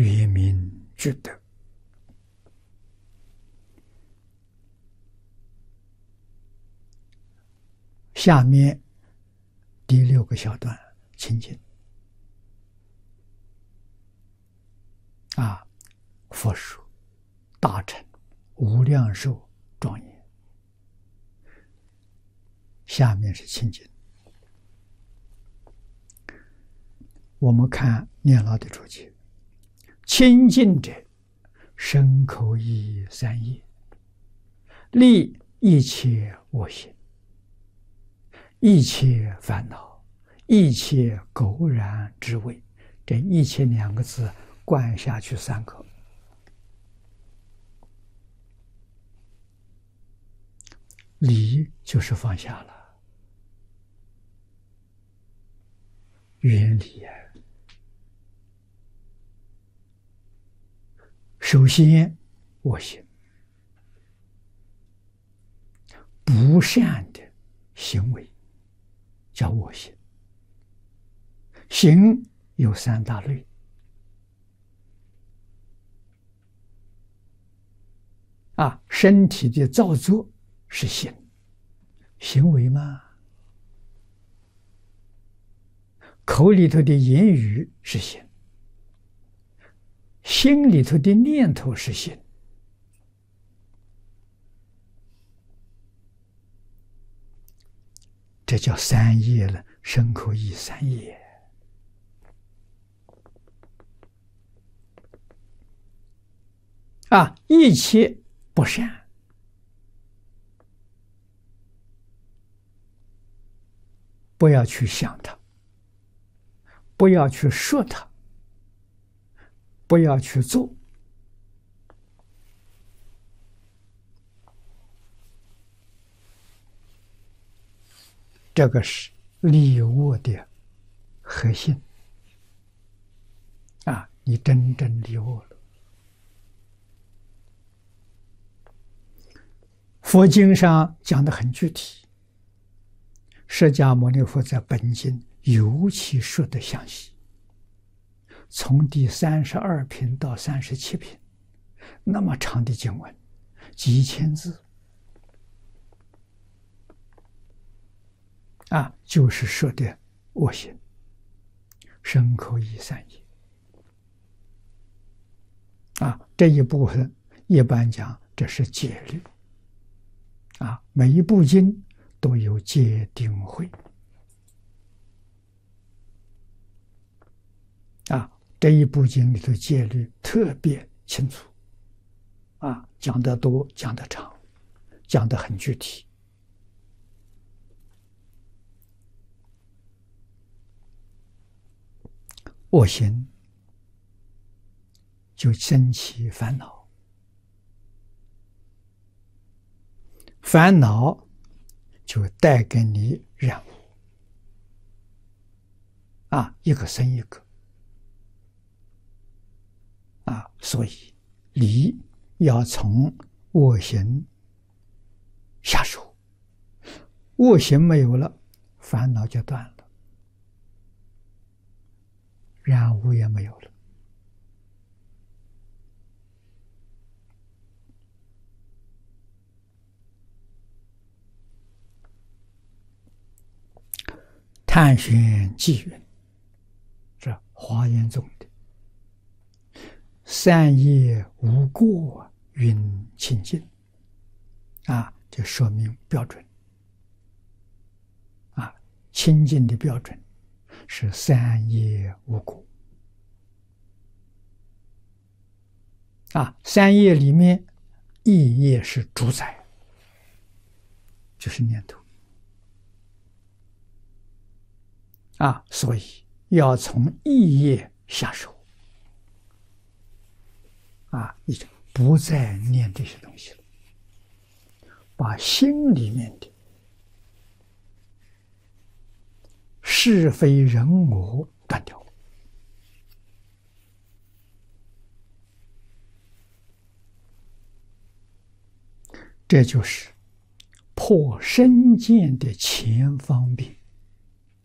于民具德。下面第6个小段情景啊，佛说大乘无量寿庄严。下面是情景，我们看念老的注解：清净者，身口意三业，立一切我心，一切烦恼，一切垢染之味。这一切2个字灌下去3个，离就是放下了，远离啊。首先，我心不善的行为叫我心。行有3大类啊，身体的造作是行，行为吗？口里头的言语是行，心里头的念头是行。这叫3业了，身口意3业。啊，一切不善，不要去想它，不要去说它，不要去做。这个是利我的核心啊！你真正利我了。佛经上讲得很具体，释迦牟尼佛在本经尤其说得详细，从第32品到37品，那么长的经文，几千字啊，就是说的我心、身口意3业啊。这一部分一般讲这是戒律啊，每一部经都有戒定慧啊。这一部经里头戒律特别清楚啊，讲得多，讲得长，讲得很具体。我心就生起烦恼，烦恼就带给你染污啊，一个生一个啊，所以离要从我行下手，我行没有了，烦恼就断了，染污也没有了。探寻偈云，这华严宗的3业无过云清净啊，这说明标准啊，清净的标准是3业无过啊。3业里面一业是主宰，就是念头啊，所以要从意业下手啊，你就不再念这些东西了，把心里面的是非人我断掉。这就是破身见的前方便。